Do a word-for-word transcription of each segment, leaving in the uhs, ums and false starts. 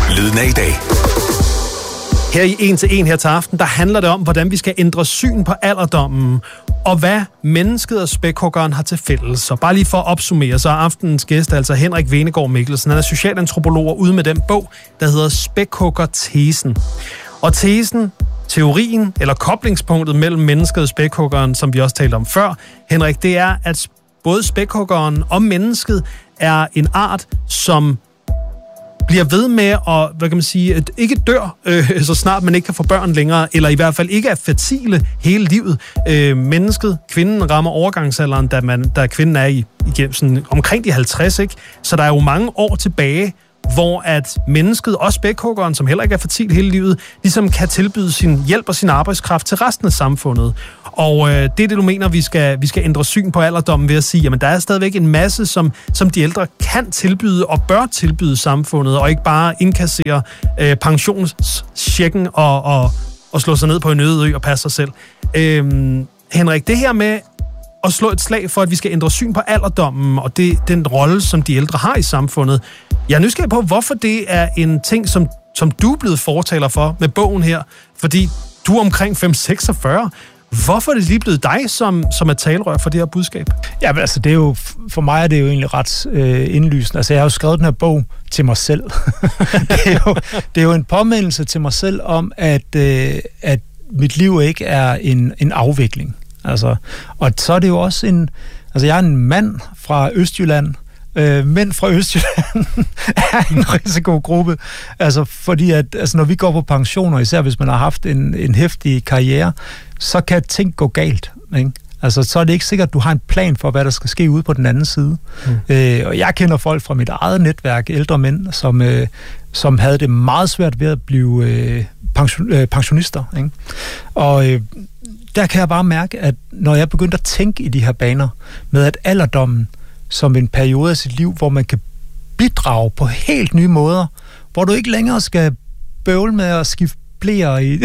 Lyden af i dag. Her i En til En her til aften, der handler det om, hvordan vi skal ændre syn på alderdommen, og hvad mennesket og spækhuggeren har til fælles. Så bare lige for at opsummere, så er aftenens gæst altså Henrik Venegård Mikkelsen. Han er socialantropolog og ude med den bog, der hedder Spækhugger-tesen. Og tesen, teorien eller koblingspunktet mellem mennesket og spækhuggeren, som vi også talte om før, Henrik, det er, at både spækhuggeren og mennesket er en art, som bliver ved med at, hvad kan man sige, at ikke dør, øh, så snart man ikke kan få børn længere, eller i hvert fald ikke er fertile hele livet. Øh, mennesket, kvinden rammer overgangsalderen, da, man, da kvinden er i, i sådan, omkring de halvtreds, ikke? Så der er jo mange år tilbage, hvor at mennesket og spækhuggeren, som heller ikke er fertil hele livet, ligesom kan tilbyde sin hjælp og sin arbejdskraft til resten af samfundet. Og øh, det er det, du mener, vi skal, vi skal ændre syn på alderdommen ved at sige, jamen der er stadigvæk en masse, som, som de ældre kan tilbyde og bør tilbyde samfundet, og ikke bare indkassere øh, pensionschecken og, og, og slå sig ned på en øde ø og passe sig selv. Øh, Henrik, det her med at slå et slag for, at vi skal ændre syn på alderdommen, og det, den rolle, som de ældre har i samfundet. Jeg er nysgerrig på, hvorfor det er en ting, som, som du er blevet fortaler for med bogen her, fordi du er omkring fem seksogfyrre. Hvorfor er det lige blevet dig, som, som er talerør for det her budskab? Ja, men altså, det er jo, for mig er det jo egentlig ret øh, indlysende. Altså, jeg har jo skrevet den her bog til mig selv. det, er jo, det er jo en påmindelse til mig selv om, at, øh, at mit liv ikke er en, en afvikling. Altså, og så er det jo også en... Altså, jeg er en mand fra Østjylland. Øh, mænd fra Østjylland er en risikogruppe. Altså, fordi at, altså, når vi går på pensioner, især hvis man har haft en, en heftig karriere, så kan ting gå galt, ikke? Altså, så er det ikke sikkert, at du har en plan for, hvad der skal ske ude på den anden side. Mm. Øh, og jeg kender folk fra mit eget netværk, ældre mænd, som, øh, som havde det meget svært ved at blive øh, pension, øh, pensionister, ikke? Og øh, der kan jeg bare mærke, at når jeg begyndte at tænke i de her baner, med at alderdommen som en periode af sit liv, hvor man kan bidrage på helt nye måder, hvor du ikke længere skal bøvle med at skifte blære i,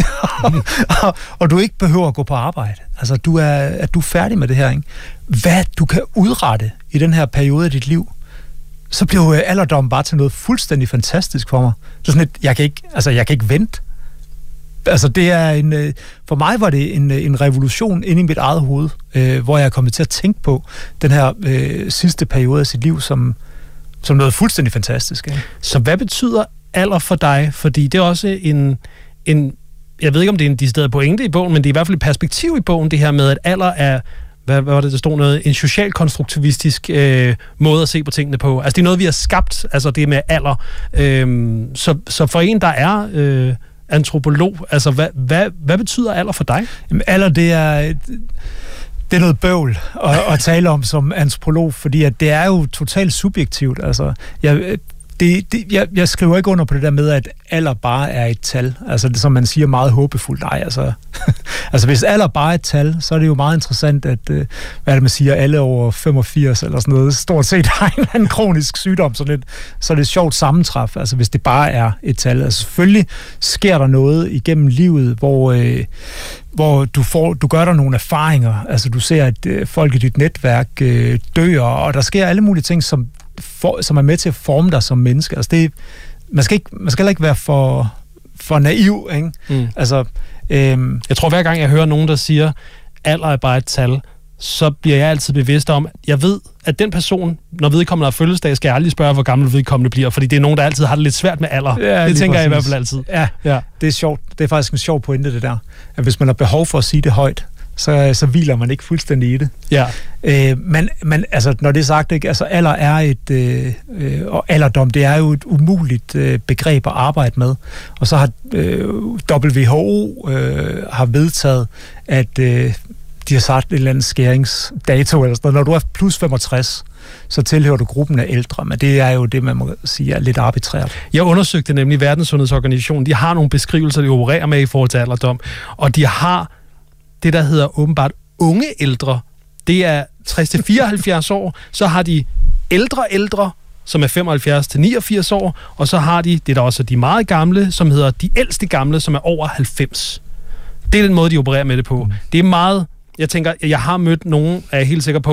og, og du ikke behøver at gå på arbejde. Altså, du er, at du er færdig med det her, ikke? Hvad du kan udrette i den her periode af dit liv, så bliver alderdommen bare til noget fuldstændig fantastisk for mig. Det er sådan et, jeg kan ikke, altså, jeg kan ikke vente. Altså, det er en, for mig var det en, en revolution inde i mit eget hoved, øh, hvor jeg er kommet til at tænke på den her øh, sidste periode af sit liv som, som noget fuldstændig fantastisk. Ikke? Så hvad betyder alder for dig? Fordi det er også en, en jeg ved ikke, om det er en decideret pointe i bogen, men det er i hvert fald et perspektiv i bogen, det her med, at alder er, hvad, hvad var det, der stod noget, en socialkonstruktivistisk øh, måde at se på tingene på. Altså, det er noget, vi har skabt, altså det med alder. Øh, så, så for en, der er... Øh, antropolog, altså hvad, hvad, hvad betyder alder for dig? Jamen, alder, det er, det er noget bøvl at, at tale om som antropolog, fordi at det er jo totalt subjektivt. Altså, jeg, det, det, jeg, jeg skriver ikke under på det der med, at alder bare er et tal. Altså, det, som man siger meget håbefuldt. Nej, altså, altså hvis alder bare er et tal, så er det jo meget interessant, at, hvad er det, man siger, alle over femogfirs eller sådan noget, stort set har en eller anden kronisk sygdom, så, lidt, så er det et sjovt sammentræf, altså hvis det bare er et tal. Altså, selvfølgelig sker der noget igennem livet, hvor, øh, hvor du, får, du gør der nogle erfaringer. Altså, du ser, at øh, folk i dit netværk øh, dør, og der sker alle mulige ting, som For, som er med til at forme dig som menneske. Altså det, man skal ikke, man skal heller ikke være for, for naiv, ikke? Mm. Altså, øhm, jeg tror, hver gang jeg hører nogen, der siger, alder er bare et tal, så bliver jeg altid bevidst om, jeg ved, at den person, når vedkommende har fødselsdag, skal jeg aldrig spørge, hvor gammel vedkommende bliver, fordi det er nogen, der altid har det lidt svært med alder. Ja, det tænker præcis. Jeg i hvert fald altid. Ja, ja, det er sjovt. Det er faktisk en sjov pointe, det der. At hvis man har behov for at sige det højt, så, så hviler man ikke fuldstændig i det. Ja. Øh, men, men altså, når det er sagt, ikke, altså alder er et, øh, og alderdom, det er jo et umuligt øh, begreb at arbejde med. Og så har øh, W H O øh, har vedtaget, at øh, de har sagt et eller andet skæringsdato, eller sådan noget. Når du er plus femogtres, så tilhører du gruppen af ældre, men det er jo det, man må sige er lidt arbitrært. Jeg undersøgte nemlig Verdenssundhedsorganisationen. De har nogle beskrivelser, de opererer med i forhold til alderdom, og de har det, der hedder åbenbart unge ældre. Det er tres til fireoghalvfjerds år. Så har de ældre ældre, som er femoghalvfjerds til niogfirs år. Og så har de, det der også er de meget gamle, som hedder de ældste gamle, som er over halvfems. Det er den måde, de opererer med det på. Mm. Det er meget, jeg tænker, jeg har mødt nogen, er jeg helt sikker på,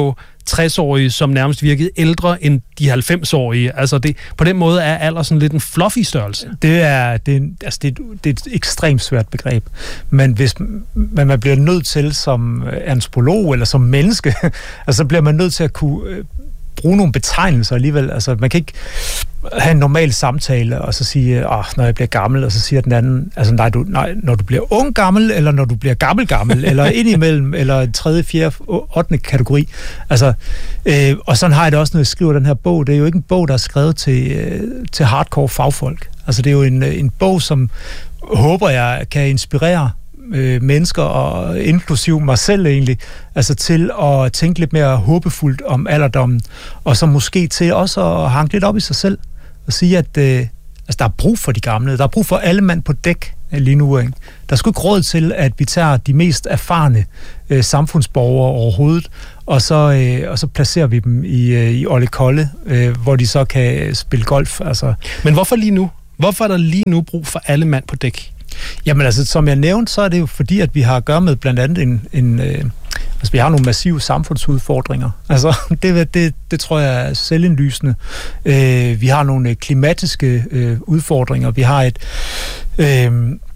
tres-årige, som nærmest virkede ældre end de halvfems-årige. Altså det, på den måde er alder sådan lidt en fluffy størrelse. Det er, det er, altså det, det er et ekstremt svært begreb. Men hvis man, man bliver nødt til som antropolog eller som menneske, altså så bliver man nødt til at kunne bruge nogle betegnelser alligevel. Altså man kan ikke have en normal samtale og så sige, åh, når jeg bliver gammel, og så siger den anden, altså nej, du, nej, når du bliver ung gammel, eller når du bliver gammel gammel, eller indimellem, eller en tredje, fjerde, ottende kategori. Altså, øh, og sådan har jeg det også, når jeg skriver den her bog. Det er jo ikke en bog, der er skrevet til, øh, til hardcore fagfolk. Altså det er jo en, en bog, som håber jeg kan inspirere øh, mennesker, og inklusive mig selv egentlig, altså til at tænke lidt mere håbefuldt om alderdommen, og så måske til også at hanke lidt op i sig selv, og sige, at øh, altså, der er brug for de gamle. Der er brug for alle mand på dæk lige nu. Ikke? Der er sgu ikke råd til, at vi tager de mest erfarne øh, samfundsborgere overhovedet, og så, øh, og så placerer vi dem i, øh, i Olle Kolle, øh, hvor de så kan spille golf. Altså. Men hvorfor lige nu? Hvorfor er der lige nu brug for alle mand på dæk? Jamen altså, som jeg nævnte, så er det jo fordi, at vi har at gøre med blandt andet en... en øh, altså, vi har nogle massive samfundsudfordringer. Altså, det, det, det tror jeg er selvindlysende. Øh, vi har nogle klimatiske øh, udfordringer. Vi har et... Øh,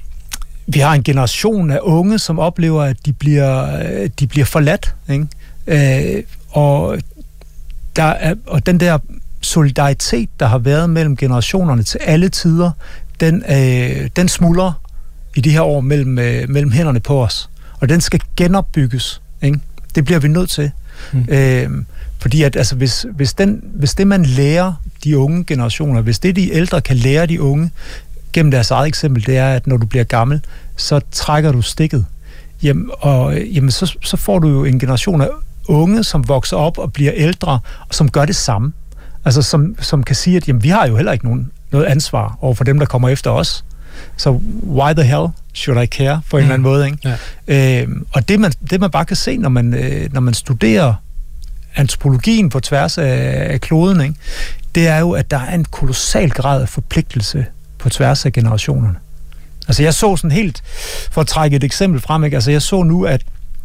vi har en generation af unge, som oplever, at de bliver, de bliver forladt. Ikke? Øh, og, der er, og den der solidaritet, der har været mellem generationerne til alle tider, den, øh, den smuldrer i de her år mellem, øh, mellem hænderne på os. Og den skal genopbygges. Ikke? Det bliver vi nødt til. Mm. Øh, fordi at, altså, hvis, hvis, den, hvis det, man lærer de unge generationer, hvis det, de ældre kan lære de unge gennem deres eget eksempel, det er, at når du bliver gammel, så trækker du stikket. Jamen, og, jamen, så, så får du jo en generation af unge, som vokser op og bliver ældre, og som gør det samme. Altså, som, som kan sige, at jamen, vi har jo heller ikke nogen noget ansvar over for dem, der kommer efter os. Så why the hell should I care, på en mm. eller anden måde, ikke? Ja. Øhm, og det man, det man bare kan se, når man, øh, når man studerer antropologien på tværs af, af kloden, ikke? Det er jo, at der er en kolossal grad af forpligtelse på tværs af generationerne. Altså jeg så sådan helt, for at trække et eksempel frem, ikke? Altså jeg så nu, at,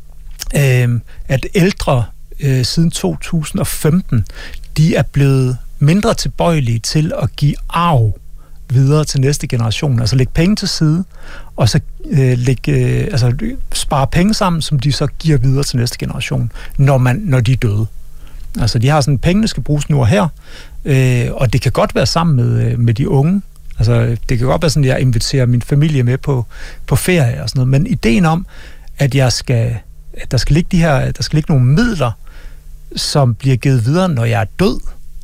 øh, at ældre øh, siden to tusind og femten, de er blevet mindre tilbøjelige til at give arv videre til næste generation. Altså lægge penge til side, og så øh, lægge, øh, altså, spare penge sammen, som de så giver videre til næste generation, når, man, når de er døde. Altså de har sådan, pengene skal bruges nu og her, øh, og det kan godt være sammen med, med de unge. Altså det kan godt være sådan, at jeg inviterer min familie med på, på ferie og sådan noget, men ideen om, at jeg skal, at der skal ligge de her, der skal ligge nogle midler, som bliver givet videre, når jeg er død,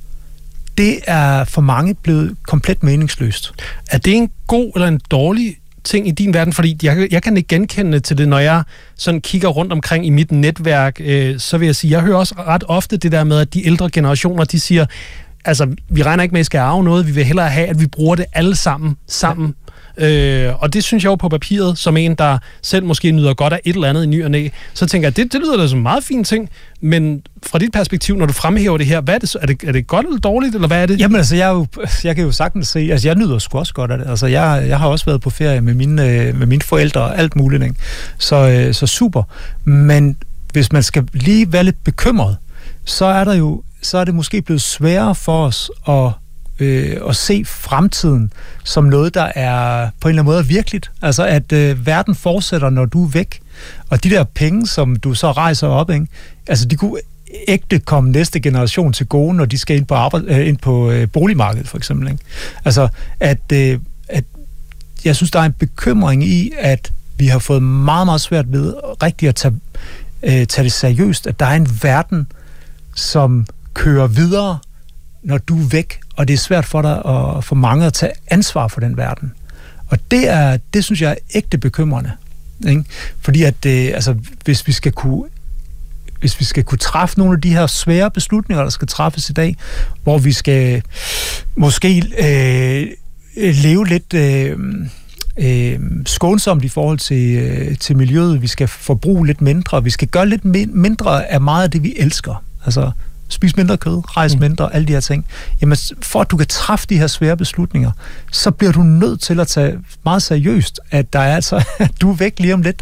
det er for mange blevet komplet meningsløst. Er det en god eller en dårlig ting i din verden? Fordi jeg, jeg kan ikke genkende til det, når jeg sådan kigger rundt omkring i mit netværk, øh, så vil jeg sige, jeg hører også ret ofte det der med, at de ældre generationer, de siger, altså, vi regner ikke med, at I skal arve noget, vi vil hellere have, at vi bruger det alle sammen, sammen. Ja. Øh, og det synes jeg jo på papiret, som en, der selv måske nyder godt af et eller andet i ny og næ, så tænker jeg, det, det lyder da som en meget fin ting, men fra dit perspektiv, når du fremhæver det her, hvad er det, er det, er det godt eller dårligt, eller hvad er det? Jamen altså, jeg, jo, jeg kan jo sagtens se, altså jeg nyder sgu også godt af det, altså jeg, jeg har også været på ferie med mine, med mine forældre og alt muligt, ikke? Så, så super, men hvis man skal lige være lidt bekymret, så er der jo, så er det måske blevet sværere for os at Øh, at se fremtiden som noget, der er på en eller anden måde virkeligt. Altså, at øh, verden fortsætter, når du er væk. Og de der penge, som du så rejser op, ikke? Altså, de kunne ægte komme næste generation til gode, når de skal ind på, arbejde, øh, ind på øh, boligmarkedet, for eksempel. Ikke? Altså, at, øh, at jeg synes, der er en bekymring i, at vi har fået meget, meget svært ved rigtig at tage, øh, tage det seriøst, at der er en verden, som kører videre, når du er væk, og det er svært for dig og for mange at tage ansvar for den verden. Og det er, det synes jeg er ægte bekymrende, ikke? Fordi at øh, altså, hvis vi skal kunne hvis vi skal kunne træffe nogle af de her svære beslutninger, der skal træffes i dag, hvor vi skal måske øh, leve lidt øh, øh, skånsomt i forhold til, øh, til miljøet, vi skal forbruge lidt mindre, vi skal gøre lidt mindre af meget af det, vi elsker. Altså spis mindre kød, rejse mindre, alle de her ting. Jamen, for at du kan træffe de her svære beslutninger, så bliver du nødt til at tage meget seriøst, at der er altså, at du er væk lige om lidt,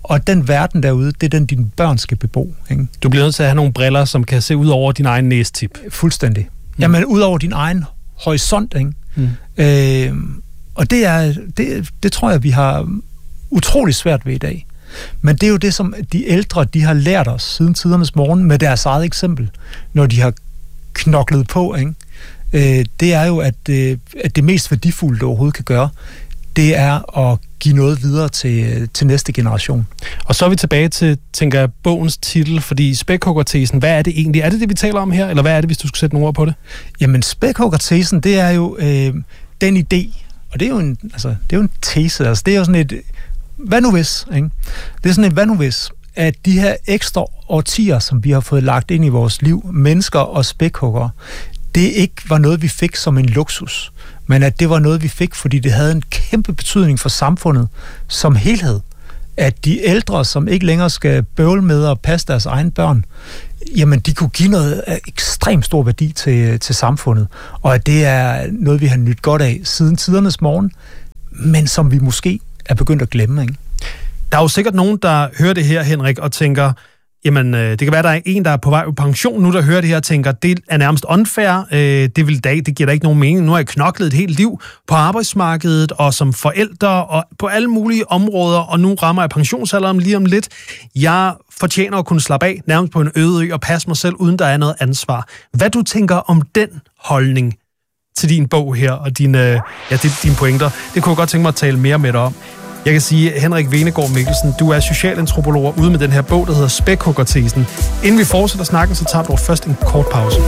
og den verden derude, det er den, dine børn skal bebo. Ikke? Du bliver nødt til at have nogle briller, som kan se ud over din egen næstip. Fuldstændig. Mm. Jamen, ud over din egen horisont, ikke? Mm. Øh, og det er, det, det tror jeg, vi har utrolig svært ved i dag. Men det er jo det, som de ældre, de har lært os siden tidernes morgen med deres eget eksempel, når de har knoklet på, ikke? Øh, det er jo, at, øh, at det mest værdifulde, du overhovedet kan gøre, det er at give noget videre til, til næste generation. Og så er vi tilbage til, tænker jeg, bogens titel, fordi spækhuggertesen, hvad er det egentlig? Er det det, vi taler om her, eller hvad er det, hvis du skulle sætte nogle ord på det? Jamen, spækhuggertesen, det er jo øh, den idé, og det er jo en, altså, det er jo en tese, altså det er jo sådan et, hvad nu hvis, ikke? Det er sådan et, hvad nu hvis, at de her ekstra årtier, som vi har fået lagt ind i vores liv, mennesker og spækhuggere, det ikke var noget, vi fik som en luksus, men at det var noget, vi fik, fordi det havde en kæmpe betydning for samfundet som helhed. At de ældre, som ikke længere skal bøvle med at passe deres egne børn, jamen de kunne give noget af ekstremt stor værdi til, til samfundet. Og at det er noget, vi har nydt godt af siden tidernes morgen, men som vi måske er begyndt at glemme, ikke? Der er jo sikkert nogen, der hører det her, Henrik, og tænker, jamen, det kan være, der er en, der er på vej på pension nu, der hører det her og tænker, det er nærmest unfair, det, vil da, det giver da ikke nogen mening. Nu har jeg knoklet et helt liv på arbejdsmarkedet og som forældre og på alle mulige områder, og nu rammer jeg pensionsalderen lige om lidt. Jeg fortjener at kunne slappe af nærmest på en øde ø og passe mig selv, uden der er noget ansvar. Hvad du tænker om den holdning til din bog her og dine, ja, dine pointer, det kunne jeg godt tænke mig at tale mere med dig om. Jeg kan sige, Henrik Venegård Mikkelsen, du er socialantropolog ude med den her bog, der hedder Spækhuggertesen. Inden vi fortsætter snakken, så tager du først en kort pause.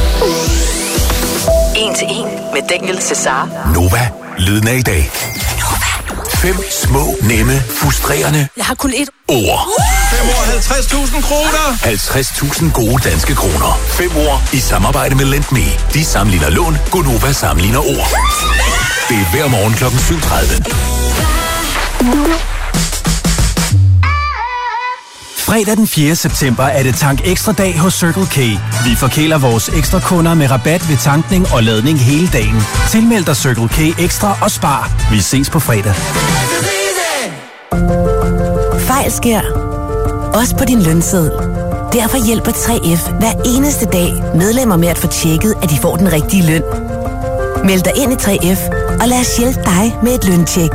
En til en med Daniel Cesar. Nova, lyden af i dag. Nova. Fem små, nemme, frustrerende Jeg har kun ét ord. Fem ord, halvtreds tusind kroner. halvtreds tusind gode danske kroner. Fem ord i samarbejde med LendMe. De sammenligner lån, Gonova sammenligner ord. Det er hver morgen klokken syv tredive. Fredag den fjerde september er det Tank Ekstra dag hos Circle K. Vi forkæler vores ekstra kunder med rabat ved tankning og ladning hele dagen. Tilmeld dig Circle K Ekstra og spar. Vi ses på fredag. Fejl sker. Også på din lønseddel. Derfor hjælper tre F hver eneste dag medlemmer med at få tjekket, at de får den rigtige løn. Meld dig ind i tre F og lad os hjælpe dig med et løntjek.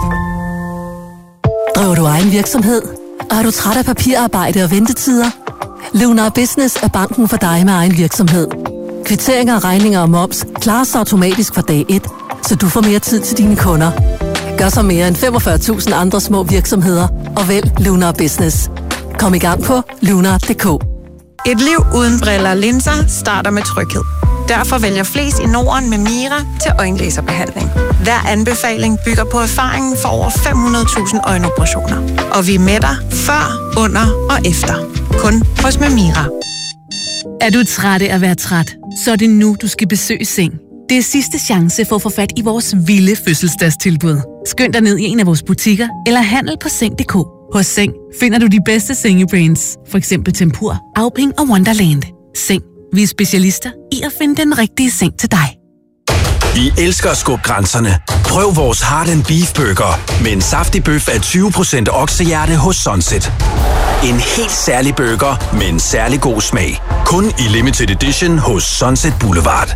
Driver du egen virksomhed? Og er du træt af papirarbejde og ventetider? Lunar Business er banken for dig med egen virksomhed. Kvitteringer, regninger og moms klares automatisk fra dag et, så du får mere tid til dine kunder. Gør så mere end femogfyrre tusind andre små virksomheder og vælg Lunar Business. Kom i gang på lunar punktum d k. Et liv uden briller og linser starter med tryghed. Derfor vælger flest i Norden med Mira til øjenlaserbehandling. Hver anbefaling bygger på erfaringen for over fem hundrede tusind øjenoperationer. Og vi er med dig før, under og efter. Kun hos Mira. Er du træt af at være træt? Så er det nu, du skal besøge Seng. Det er sidste chance for at få fat i vores vilde fødselsdagstilbud. Skynd dig ned i en af vores butikker eller handel på seng punktum d k. Hos Seng finder du de bedste sengebrands, for eksempel Tempur, Auping og Wonderland. Seng. Vi er specialister i at finde den rigtige seng til dig. Vi elsker at skubbe grænserne. Prøv vores Heart and Beef Burger med en saftig bøf af tyve procent oksehjerte hos Sunset. En helt særlig burger med en særlig god smag. Kun i limited edition hos Sunset Boulevard.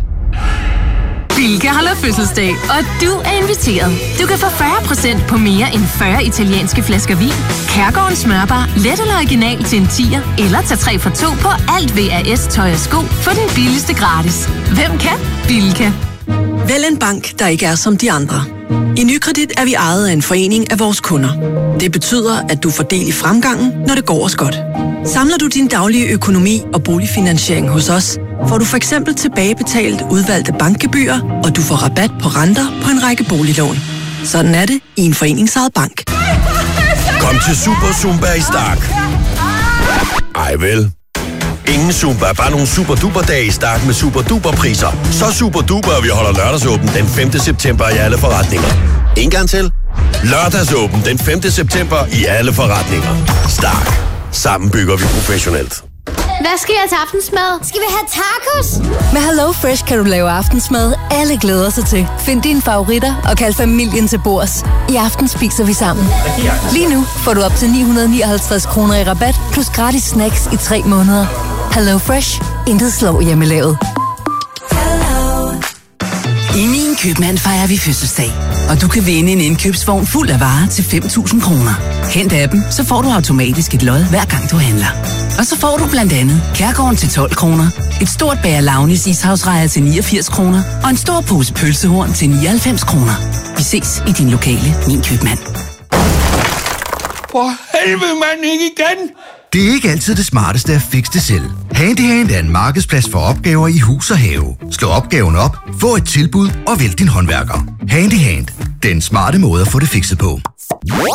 Bilka holder fødselsdag, og du er inviteret. Du kan få fyrre procent på mere end fyrre italienske flasker vin, Kærgårdens smørbar, let eller original til en tier, eller tag tre for to på alt V A S tøj og sko for den billigste gratis. Hvem kan? Bilka. Vælg en bank, der ikke er som de andre. I Nykredit er vi ejet af en forening af vores kunder. Det betyder, at du får del i fremgangen, når det går os godt. Samler du din daglige økonomi og boligfinansiering hos os, får du for eksempel tilbagebetalt udvalgte bankgebyrer, og du får rabat på renter på en række boliglån. Sådan er det i en foreningsejet bank. Kom til Super Zumba i Stark. Ej vel. Ingen Zumba, bare nogle super duper dage i Stark med super duper priser. Så super duper, at vi holder lørdagsåben den femte september i alle forretninger. En gang til. Lørdagsåben den femte september i alle forretninger. Stark. Sammen bygger vi professionelt. Hvad skal jeg til aftensmad? Skal vi have tacos? Med Hello Fresh kan du lave aftensmad, alle glæder sig til. Find dine favoritter og kald familien til bords. I aften spiser vi sammen. Lige nu får du op til ni hundrede nioghalvtreds kroner i rabat, plus gratis snacks i tre måneder. Hello Fresh. Intet slår hjemmelavet. I Min Købmand fejrer vi fødselsdag, og du kan vinde en indkøbsvogn fuld af varer til fem tusind kroner. Hent appen, så får du automatisk et lod hver gang du handler. Og så får du blandt andet Kærgården til tolv kroner, et stort bager Launis ishavsrejer til niogfirs kroner og en stor pose pølsehorn til nioghalvfems kroner. Vi ses i din lokale Min Købmand. For helvede, mand, ikke igen! Det er ikke altid det smarteste at fikse det selv. Handyhand er en markedsplads for opgaver i hus og have. Slå opgaven op, få et tilbud og vælg din håndværker. Handyhand. Den smarte måde at få det fikset på.